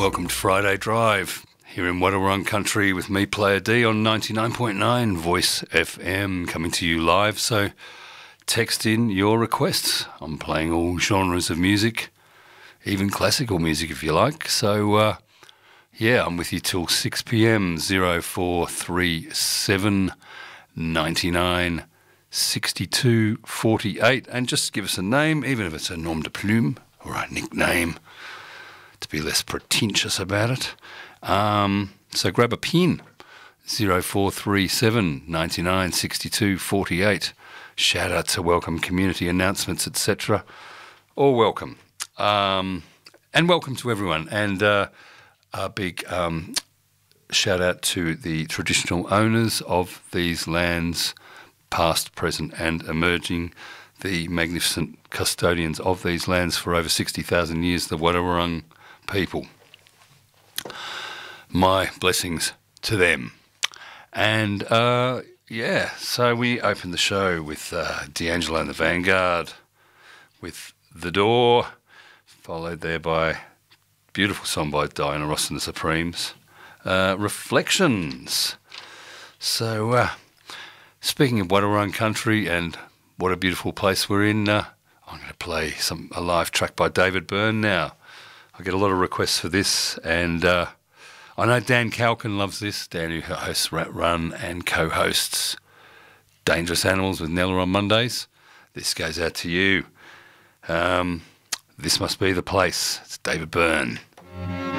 welcome to Friday Drive here in Wadawurrung Country with me, Player D, on 99.9 Voice FM, coming to you live. So text in your requests. I'm playing all genres of music, even classical music if you like. So, I'm with you till 6 p.m, 0437 99 62 48. And just give us a name, even if it's a nom de plume or a nickname, to be less pretentious about it. So grab a pen, 0437 99 62 48. Shout out to welcome, community announcements, etc. All welcome. And welcome to everyone. And a big shout out to the traditional owners of these lands, past, present and emerging, the magnificent custodians of these lands for over 60,000 years, the Wadawurrung people. My blessings to them. And so we opened the show with D'Angelo and the Vanguard, with The Door, followed there by beautiful song by Diana Ross and the Supremes, Reflections. So speaking of Wadawurrung Country and what a beautiful place we're in, I'm going to play a live track by David Byrne now. I get a lot of requests for this, and I know Dan Calkin loves this. Dan, who hosts Rat Run and co-hosts Dangerous Animals with Nella on Mondays. This goes out to you. This must be the place. It's David Byrne.